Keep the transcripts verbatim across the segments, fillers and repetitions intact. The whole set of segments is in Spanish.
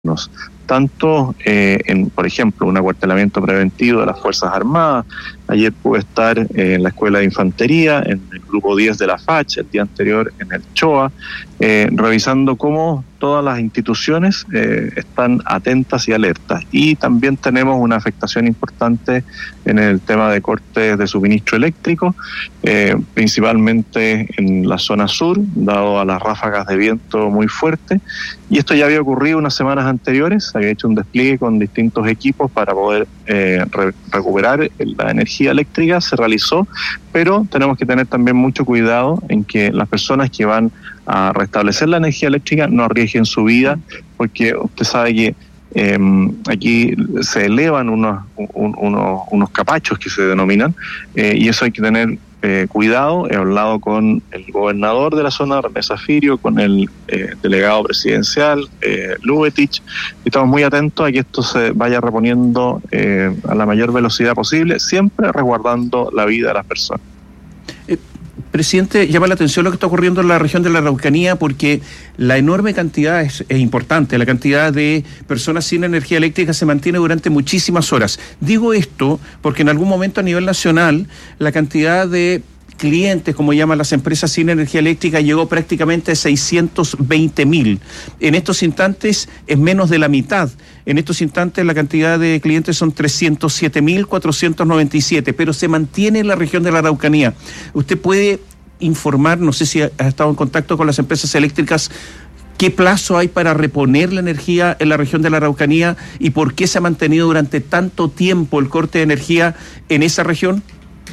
tanto eh, en, por ejemplo, un acuartelamiento preventivo de las Fuerzas Armadas. Ayer pude estar eh, en la Escuela de Infantería, en el grupo diez de la F A C H, el día anterior en el CHOA, eh, revisando cómo todas las instituciones eh, están atentas y alertas. Y también tenemos una afectación importante en el tema de cortes de suministro eléctrico, eh, principalmente en la zona sur, dado a las ráfagas de viento muy fuertes. Y esto ya había ocurrido unas semanas anteriores, había hecho un despliegue con distintos equipos para poder eh, re- recuperar la energía eléctrica, se realizó, pero tenemos que tener también mucho cuidado en que las personas que van a restablecer la energía eléctrica no arriesguen su vida, porque usted sabe que eh, aquí se elevan unos, un, unos, unos capachos que se denominan, eh, y eso hay que tener Eh, cuidado. He hablado con el gobernador de la zona, René Zafirio, con el eh, delegado presidencial, eh, Lubetich, y estamos muy atentos a que esto se vaya reponiendo eh, a la mayor velocidad posible, siempre resguardando la vida de las personas. Eh, presidente, llama la atención lo que está ocurriendo en la región de la Araucanía, porque la enorme cantidad es, es importante, la cantidad de personas sin energía eléctrica se mantiene durante muchísimas horas. Digo esto porque en algún momento a nivel nacional la cantidad de clientes, como llaman las empresas sin energía eléctrica, llegó prácticamente a seiscientos veinte mil. En estos instantes es menos de la mitad. En estos instantes la cantidad de clientes son trescientos siete mil cuatrocientos noventa y siete, pero se mantiene en la región de la Araucanía. ¿Usted puede informar, no sé si ha, ha estado en contacto con las empresas eléctricas, qué plazo hay para reponer la energía en la región de la Araucanía y por qué se ha mantenido durante tanto tiempo el corte de energía en esa región?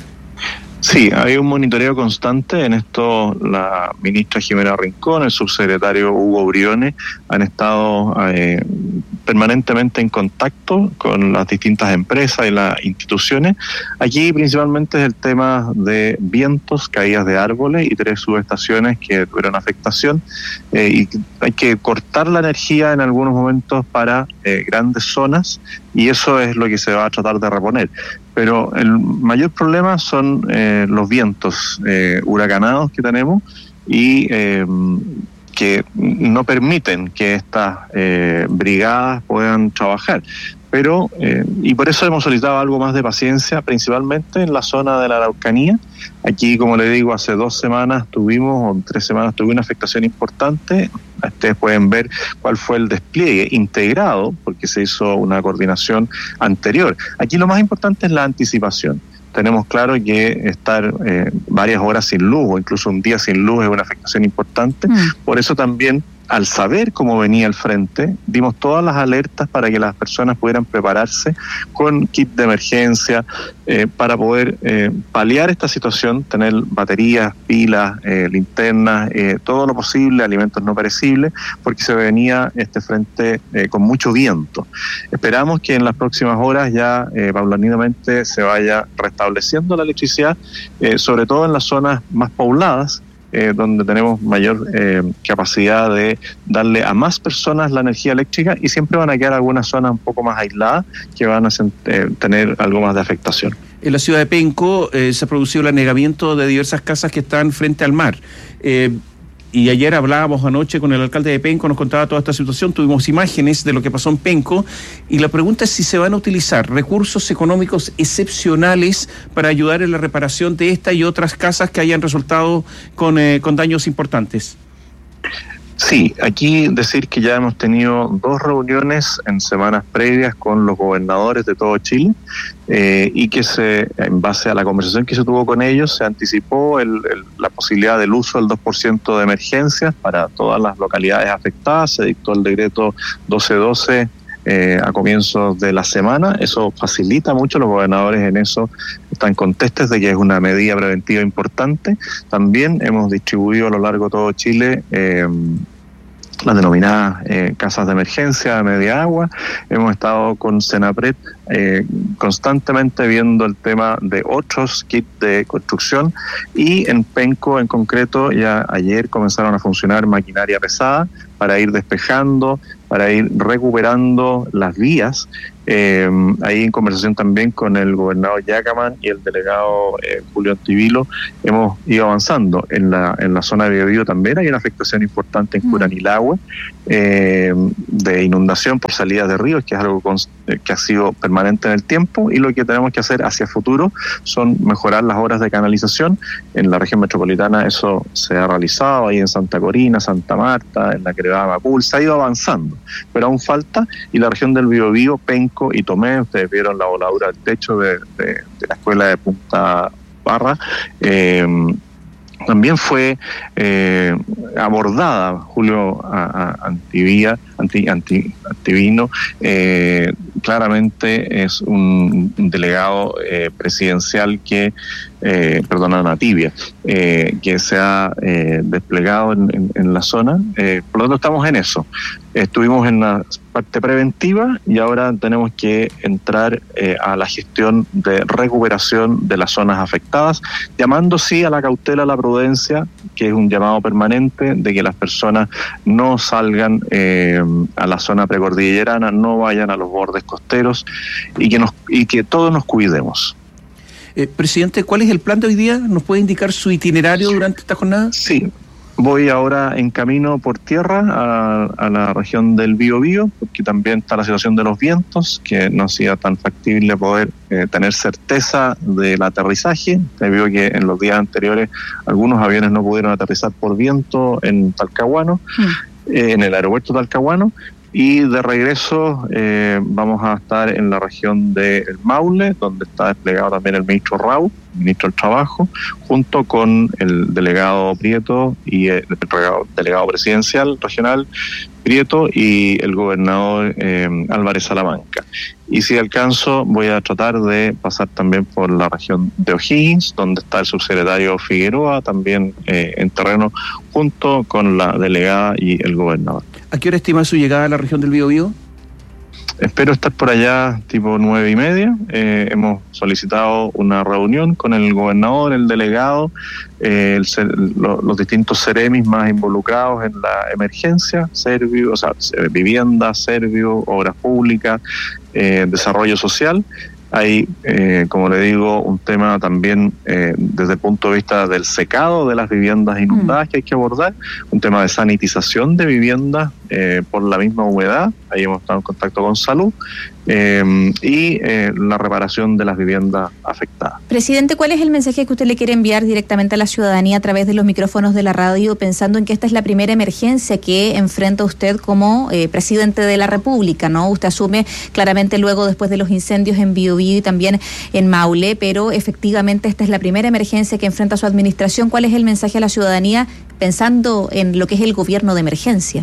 Sí, hay un monitoreo constante. En esto la ministra Jimena Rincón, el subsecretario Hugo Briones han estado eh, permanentemente en contacto con las distintas empresas y las instituciones. Aquí principalmente es el tema de vientos, caídas de árboles y tres subestaciones que tuvieron afectación, eh, y hay que cortar la energía en algunos momentos para eh, grandes zonas, y eso es lo que se va a tratar de reponer. Pero el mayor problema son eh, los vientos eh, huracanados que tenemos y eh, que no permiten que estas eh, brigadas puedan trabajar. Pero, eh, y por eso hemos solicitado algo más de paciencia, principalmente en la zona de la Araucanía. Aquí, como le digo, hace dos semanas tuvimos, o tres semanas tuvimos una afectación importante. Ustedes pueden ver cuál fue el despliegue integrado, porque se hizo una coordinación anterior. Aquí lo más importante es la anticipación. Tenemos claro que estar eh, varias horas sin luz, o incluso un día sin luz, es una afectación importante. Mm. Por eso también, al saber cómo venía el frente, dimos todas las alertas para que las personas pudieran prepararse con kit de emergencia eh, para poder eh, paliar esta situación, tener baterías, pilas, eh, linternas, eh, todo lo posible, alimentos no perecibles, porque se venía este frente eh, con mucho viento. Esperamos que en las próximas horas ya eh, paulatinamente se vaya restableciendo la electricidad, eh, sobre todo en las zonas más pobladas, Eh, donde tenemos mayor eh, capacidad de darle a más personas la energía eléctrica, y siempre van a quedar algunas zonas un poco más aisladas que van a eh, tener algo más de afectación. En la ciudad de Penco eh, se ha producido el anegamiento de diversas casas que están frente al mar. Eh, Y ayer hablábamos anoche con el alcalde de Penco, nos contaba toda esta situación, tuvimos imágenes de lo que pasó en Penco, y la pregunta es si se van a utilizar recursos económicos excepcionales para ayudar en la reparación de esta y otras casas que hayan resultado con, eh, con daños importantes. Sí, aquí decir que ya hemos tenido dos reuniones en semanas previas con los gobernadores de todo Chile, eh, y que se, en base a la conversación que se tuvo con ellos, se anticipó el, el, la posibilidad del uso del dos por ciento de emergencias para todas las localidades afectadas. Se dictó el decreto doce doce eh, a comienzos de la semana. Eso facilita mucho, los gobernadores en eso están contestes de que es una medida preventiva importante. También hemos distribuido a lo largo de todo Chile eh, las denominadas eh, casas de emergencia de media agua. Hemos estado con Senapred eh, constantemente viendo el tema de otros kits de construcción, y en Penco en concreto ya ayer comenzaron a funcionar maquinaria pesada para ir despejando para ir recuperando las vías. Eh, ahí en conversación también con el gobernador Yacaman y el delegado eh, Julio Antivilo hemos ido avanzando. En la en la zona de Biobío también hay una afectación importante en Curanilahue, eh, de inundación por salidas de ríos, que es algo const- que ha sido permanente en el tiempo, y lo que tenemos que hacer hacia futuro son mejorar las obras de canalización. En la región metropolitana eso se ha realizado, ahí en Santa Corina, Santa Marta, en la Quebrada Macul, se ha ido avanzando, pero aún falta. Y la región del Biobío, Penco y Tomé, ustedes vieron la voladura del techo de, de, de la escuela de Punta Barra, eh, también fue eh, abordada. Julio Antivía, Anti, Anti, Antivino, eh, claramente es un delegado eh, presidencial que, eh, perdona, Nativia, eh, que se ha eh, desplegado en, en, en la zona. Eh, por lo tanto, estamos en eso. Estuvimos en la parte preventiva y ahora tenemos que entrar eh, a la gestión de recuperación de las zonas afectadas, llamando sí a la cautela, a la prudencia, que es un llamado permanente de que las personas no salgan eh, a la zona precordillerana, no vayan a los bordes costeros y que nos y que todos nos cuidemos. Eh, presidente, ¿cuál es el plan de hoy día? ¿Nos puede indicar su itinerario durante esta jornada? Sí. Voy ahora en camino por tierra a, a la región del Biobío, porque también está la situación de los vientos, que no ha sido tan factible poder eh, tener certeza del aterrizaje. Se vio que en los días anteriores algunos aviones no pudieron aterrizar por viento en Talcahuano, mm. eh, en el aeropuerto Talcahuano. Y de regreso eh, vamos a estar en la región del Maule, donde está desplegado también el ministro Rau, ministro del Trabajo, junto con el delegado Prieto y el delegado, delegado presidencial regional Prieto y el gobernador eh, Álvarez Salamanca. Y si alcanzo, voy a tratar de pasar también por la región de O'Higgins, donde está el subsecretario Figueroa, también eh, en terreno, junto con la delegada y el gobernador. ¿A qué hora estima su llegada a la región del Biobío? Espero estar por allá tipo nueve y media. Eh, hemos solicitado una reunión con el gobernador, el delegado, eh, el, lo, los distintos seremis más involucrados en la emergencia, Servio, o sea, vivienda, Servio, obras públicas, eh, desarrollo social. Hay, eh, como le digo, un tema también eh, desde el punto de vista del secado de las viviendas inundadas mm. que hay que abordar, un tema de sanitización de viviendas eh, por la misma humedad. Ahí hemos estado en contacto con salud eh, y eh, la reparación de las viviendas afectadas. Presidente, ¿cuál es el mensaje que usted le quiere enviar directamente a la ciudadanía a través de los micrófonos de la radio, pensando en que esta es la primera emergencia que enfrenta usted como eh, presidente de la República, ¿no? Usted asume claramente luego después de los incendios en Biobío y también en Maule, pero efectivamente esta es la primera emergencia que enfrenta su administración. ¿Cuál es el mensaje a la ciudadanía pensando en lo que es el gobierno de emergencia?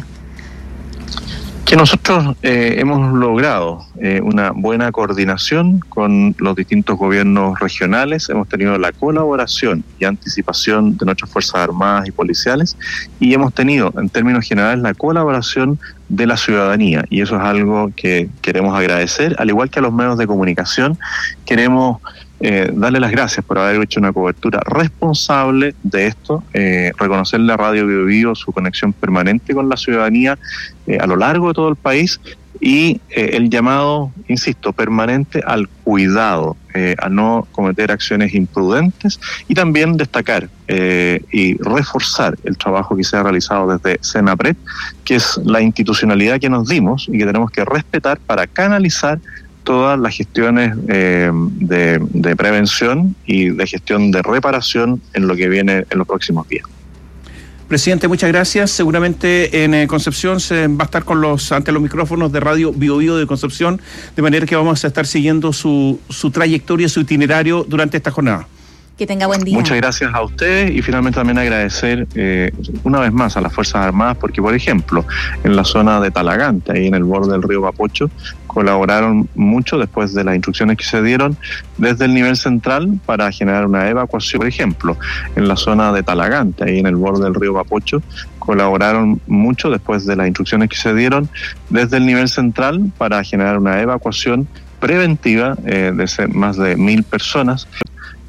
Que nosotros eh, hemos logrado eh, una buena coordinación con los distintos gobiernos regionales, hemos tenido la colaboración y anticipación de nuestras Fuerzas Armadas y policiales, y hemos tenido, en términos generales, la colaboración de la ciudadanía, y eso es algo que queremos agradecer. Al igual que a los medios de comunicación, queremos Eh, darle las gracias por haber hecho una cobertura responsable de esto, eh, reconocerle a Radio Biobío su conexión permanente con la ciudadanía eh, a lo largo de todo el país, y eh, el llamado, insisto, permanente al cuidado, eh, a no cometer acciones imprudentes, y también destacar eh, y reforzar el trabajo que se ha realizado desde Senapred, que es la institucionalidad que nos dimos y que tenemos que respetar para canalizar todas las gestiones eh, de, de prevención y de gestión de reparación en lo que viene en los próximos días. Presidente, muchas gracias. Seguramente en eh, Concepción se va a estar con los ante los micrófonos de Radio Biobío de Concepción, de manera que vamos a estar siguiendo su, su trayectoria, su itinerario durante esta jornada. Que tenga buen día. Muchas gracias a ustedes, y finalmente también agradecer eh, una vez más a las Fuerzas Armadas, porque por ejemplo en la zona de Talagante, ahí en el borde del río Mapocho, colaboraron mucho después de las instrucciones que se dieron desde el nivel central para generar una evacuación. Por ejemplo, en la zona de Talagante, ahí en el borde del río Mapocho, colaboraron mucho después de las instrucciones que se dieron desde el nivel central para generar una evacuación preventiva eh, de más de mil personas.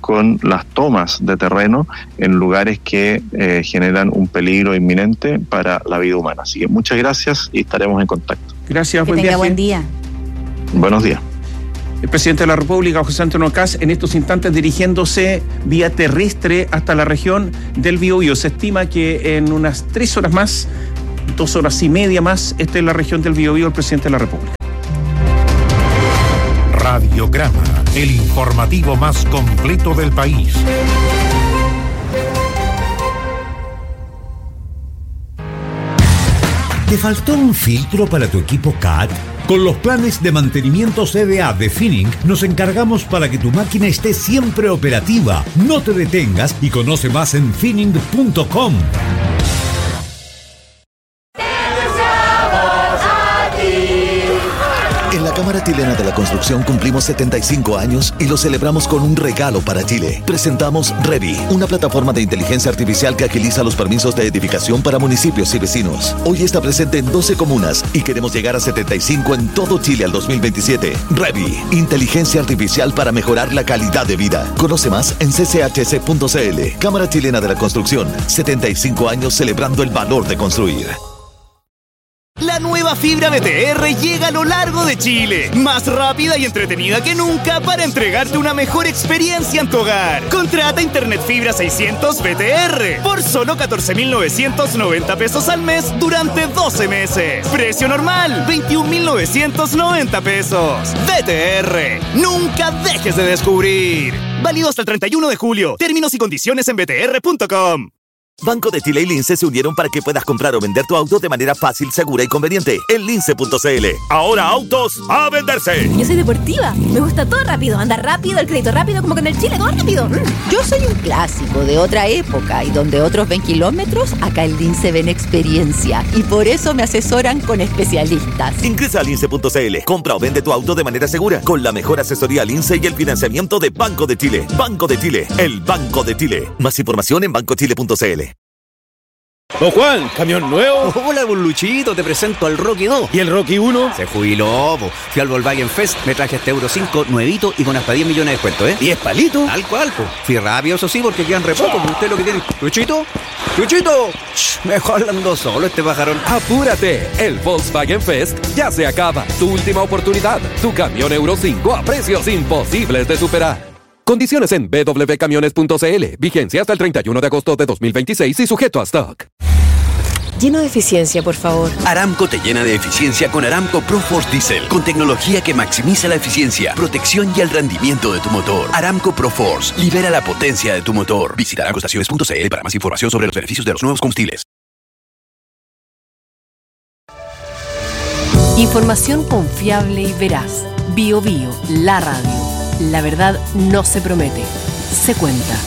con las tomas de terreno en lugares que eh, generan un peligro inminente para la vida humana. Así que muchas gracias y estaremos en contacto. Gracias, que buen tenga viaje. Buen día. Buenos días. El presidente de la República, José Antonio Kast, en estos instantes dirigiéndose vía terrestre hasta la región del Biobío. Se estima que en unas tres horas más, dos horas y media más, esté en la región del Biobío el presidente de la República. Radiograma, el informativo más completo del país. ¿Te faltó un filtro para tu equipo C A D? Con los planes de mantenimiento C D A de Finning nos encargamos para que tu máquina esté siempre operativa. No te detengas y conoce más en finning punto com. En la Cámara Chilena de la Construcción cumplimos setenta y cinco años y lo celebramos con un regalo para Chile. Presentamos Revi, una plataforma de inteligencia artificial que agiliza los permisos de edificación para municipios y vecinos. Hoy está presente en doce comunas y queremos llegar a setenta y cinco en todo Chile al dos mil veintisiete. Revi, inteligencia artificial para mejorar la calidad de vida. Conoce más en c c h c punto c l. Cámara Chilena de la Construcción, setenta y cinco años celebrando el valor de construir. La nueva fibra B T R llega a lo largo de Chile, más rápida y entretenida que nunca para entregarte una mejor experiencia en tu hogar. Contrata Internet Fibra seiscientos B T R por solo catorce mil novecientos noventa pesos al mes durante doce meses. Precio normal, veintiún mil novecientos noventa pesos. B T R, nunca dejes de descubrir. Válido hasta el treinta y uno de julio. Términos y condiciones en b t r punto com. Banco de Chile y Lince se unieron para que puedas comprar o vender tu auto de manera fácil, segura y conveniente en lince punto c l. Ahora autos a venderse. Yo soy deportiva, me gusta todo rápido, andar rápido, el crédito rápido, como que en el Chile todo rápido. Yo soy un clásico de otra época y donde otros ven kilómetros, acá en Lince ven experiencia y por eso me asesoran con especialistas. Ingresa a lince punto c l, compra o vende tu auto de manera segura con la mejor asesoría Lince y el financiamiento de Banco de Chile. Banco de Chile, el Banco de Chile. Más información en banco chile punto c l. Don Juan, ¿camión nuevo? Hola, con Luchito, te presento al Rocky dos. ¿Y el Rocky uno? Se jubiló, po. Fui al Volkswagen Fest, me traje este Euro cinco nuevito y con hasta diez millones de descuento, ¿eh? ¿diez palitos? Tal cual, po. Fui rápido, eso sí, porque quedan re poco, pero usted lo que tiene... ¿Luchito? ¡Luchito! Shh, mejor ando solo este pajarón. ¡Apúrate! El Volkswagen Fest ya se acaba. Tu última oportunidad. Tu camión Euro cinco a precios imposibles de superar. Condiciones en b w camiones punto c l. Vigencia hasta el treinta y uno de agosto de dos mil veintiséis y sujeto a stock. Lleno de eficiencia, por favor. Aramco te llena de eficiencia con Aramco ProForce Diesel, con tecnología que maximiza la eficiencia, protección y el rendimiento de tu motor. Aramco ProForce, libera la potencia de tu motor. Visita aramco estaciones punto c l para más información sobre los beneficios de los nuevos combustibles. Información confiable y veraz. Bio Bio, la radio. La verdad no se promete, se cuenta.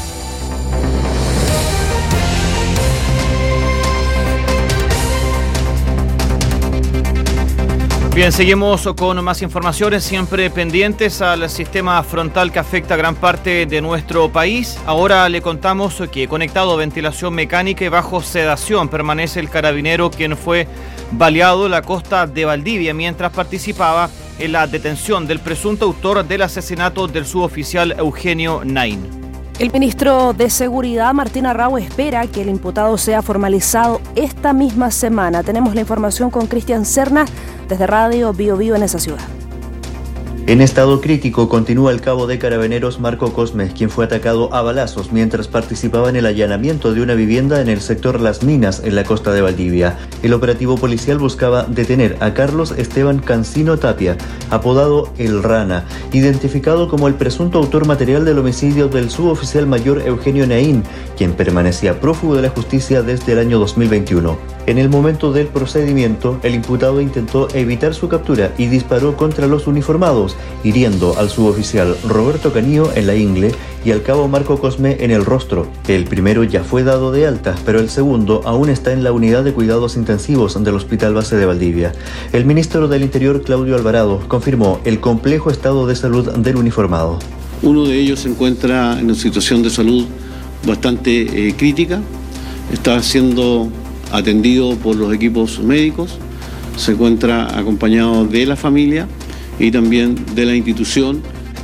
Bien, seguimos con más informaciones, siempre pendientes al sistema frontal que afecta a gran parte de nuestro país. Ahora le contamos que conectado a ventilación mecánica y bajo sedación permanece el carabinero quien fue baleado en la costa de Valdivia mientras participaba en la detención del presunto autor del asesinato del suboficial Eugenio Nain. El ministro de Seguridad, Martín Arrau, espera que el imputado sea formalizado esta misma semana. Tenemos la información con Cristian Serna desde Radio Bio Bio en esa ciudad. En estado crítico continúa el cabo de Carabineros Marco Cosme, quien fue atacado a balazos mientras participaba en el allanamiento de una vivienda en el sector Las Minas, en la costa de Valdivia. El operativo policial buscaba detener a Carlos Esteban Cancino Tapia, apodado El Rana, identificado como el presunto autor material del homicidio del suboficial mayor Eugenio Nain, quien permanecía prófugo de la justicia desde el año dos mil veintiuno. En el momento del procedimiento, el imputado intentó evitar su captura y disparó contra los uniformados, hiriendo al suboficial Roberto Canillo en la ingle y al cabo Marco Cosme en el rostro. El primero ya fue dado de alta, pero el segundo aún está en la unidad de cuidados intensivos del Hospital Base de Valdivia. El ministro del Interior, Claudio Alvarado, confirmó el complejo estado de salud del uniformado. Uno de ellos se encuentra en una situación de salud bastante eh, crítica, está siendo atendido por los equipos médicos, se encuentra acompañado de la familia y también de la institución.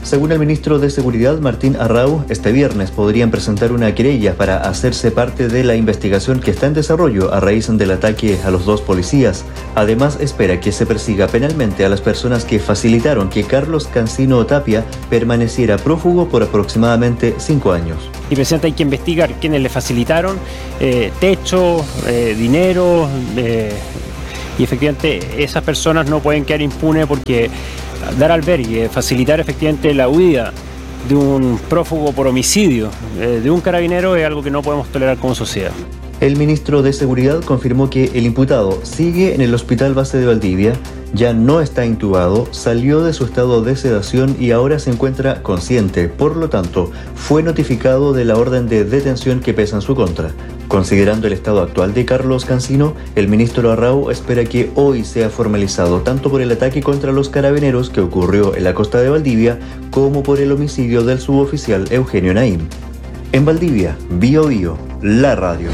Según el ministro de Seguridad, Martín Arrau, este viernes podrían presentar una querella para hacerse parte de la investigación que está en desarrollo a raíz del ataque a los dos policías. Además, espera que se persiga penalmente a las personas que facilitaron que Carlos Cancino Tapia permaneciera prófugo por aproximadamente cinco años. Y presidente, hay que investigar quiénes le facilitaron eh, techo, eh, dinero, eh, y efectivamente esas personas no pueden quedar impunes porque dar albergue, facilitar efectivamente la huida de un prófugo por homicidio, eh, de un carabinero, es algo que no podemos tolerar como sociedad. El ministro de Seguridad confirmó que el imputado sigue en el Hospital Base de Valdivia, ya no está intubado, salió de su estado de sedación y ahora se encuentra consciente. Por lo tanto, fue notificado de la orden de detención que pesa en su contra. Considerando el estado actual de Carlos Cancino, el ministro Arrau espera que hoy sea formalizado tanto por el ataque contra los carabineros que ocurrió en la costa de Valdivia como por el homicidio del suboficial Eugenio Naim. En Valdivia, Bio Bio, la radio.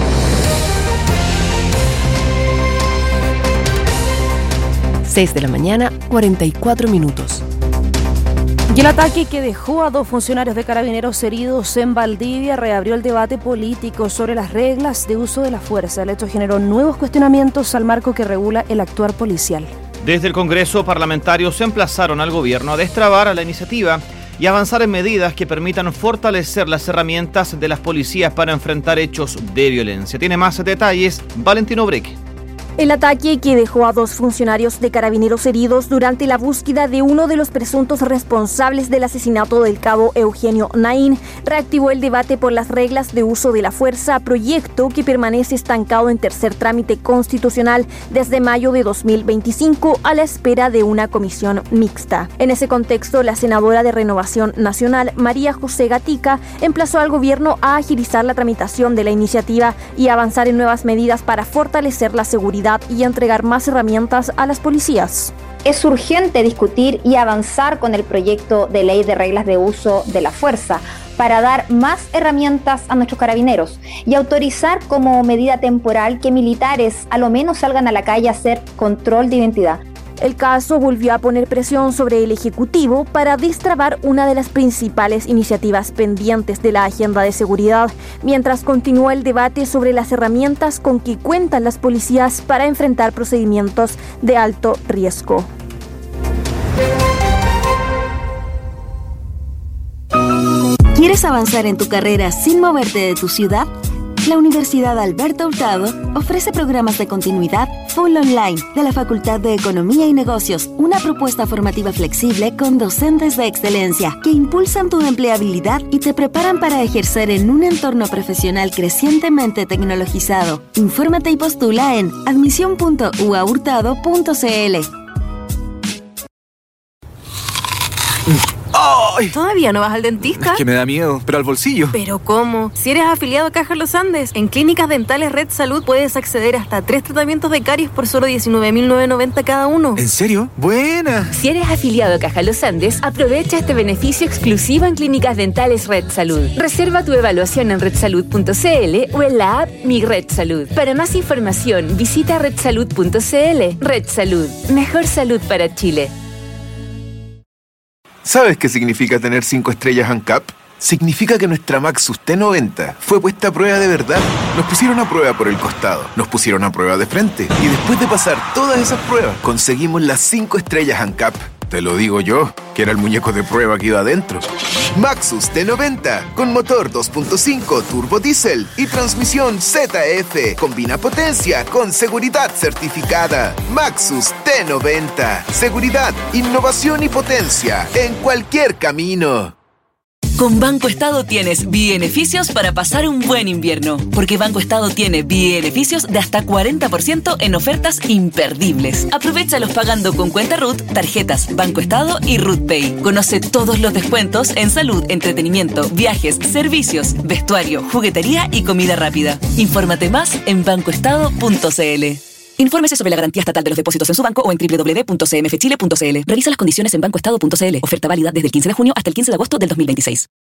seis de la mañana, cuarenta y cuatro minutos. Y el ataque que dejó a dos funcionarios de Carabineros heridos en Valdivia reabrió el debate político sobre las reglas de uso de la fuerza. El hecho generó nuevos cuestionamientos al marco que regula el actuar policial. Desde el Congreso, parlamentarios se emplazaron al gobierno a destrabar a la iniciativa y avanzar en medidas que permitan fortalecer las herramientas de las policías para enfrentar hechos de violencia. Tiene más detalles Valentino Breque. El ataque que dejó a dos funcionarios de Carabineros heridos durante la búsqueda de uno de los presuntos responsables del asesinato del cabo Eugenio Naim reactivó el debate por las reglas de uso de la fuerza, proyecto que permanece estancado en tercer trámite constitucional desde mayo de dos mil veinticinco a la espera de una comisión mixta. En ese contexto, la senadora de Renovación Nacional, María José Gatica, emplazó al gobierno a agilizar la tramitación de la iniciativa y avanzar en nuevas medidas para fortalecer la seguridad y entregar más herramientas a las policías. Es urgente discutir y avanzar con el proyecto de ley de reglas de uso de la fuerza para dar más herramientas a nuestros carabineros y autorizar como medida temporal que militares a lo menos salgan a la calle a hacer control de identidad. El caso volvió a poner presión sobre el Ejecutivo para destrabar una de las principales iniciativas pendientes de la agenda de seguridad, mientras continúa el debate sobre las herramientas con que cuentan las policías para enfrentar procedimientos de alto riesgo. ¿Quieres avanzar en tu carrera sin moverte de tu ciudad? La Universidad Alberto Hurtado ofrece programas de continuidad full online de la Facultad de Economía y Negocios, una propuesta formativa flexible con docentes de excelencia que impulsan tu empleabilidad y te preparan para ejercer en un entorno profesional crecientemente tecnologizado. Infórmate y postula en admisión punto u a hurtado punto c l. ¡Ay! ¿Todavía no vas al dentista? Es que me da miedo, pero al bolsillo. ¿Pero cómo? Si eres afiliado a Caja Los Andes, en Clínicas Dentales Red Salud puedes acceder hasta a tres tratamientos de caries por solo diecinueve mil novecientos noventa cada uno. ¿En serio? ¡Buena! Si eres afiliado a Caja Los Andes, aprovecha este beneficio exclusivo en Clínicas Dentales Red Salud. Reserva tu evaluación en red salud punto c l o en la app Mi Red Salud. Para más información, visita red salud punto c l. Red Salud. Mejor salud para Chile. ¿Sabes qué significa tener cinco estrellas ANCAP? Significa que nuestra Maxus T noventa fue puesta a prueba de verdad. Nos pusieron a prueba por el costado, nos pusieron a prueba de frente y después de pasar todas esas pruebas, conseguimos las cinco estrellas ANCAP. Te lo digo yo, que era el muñeco de prueba que iba adentro. Maxus T noventa, con motor dos punto cinco turbo diésel y transmisión Z F. Combina potencia con seguridad certificada. Maxus T noventa. Seguridad, innovación y potencia en cualquier camino. Con Banco Estado tienes beneficios para pasar un buen invierno, porque Banco Estado tiene beneficios de hasta cuarenta por ciento en ofertas imperdibles. Aprovéchalos pagando con cuenta R U T, tarjetas Banco Estado y R U T Pay. Conoce todos los descuentos en salud, entretenimiento, viajes, servicios, vestuario, juguetería y comida rápida. Infórmate más en banco estado punto c l. Infórmese sobre la garantía estatal de los depósitos en su banco o en doble u doble u doble u punto c m f chile punto c l. Revisa las condiciones en banco estado punto c l. Oferta válida desde el quince de junio hasta el quince de agosto del dos mil veintiséis.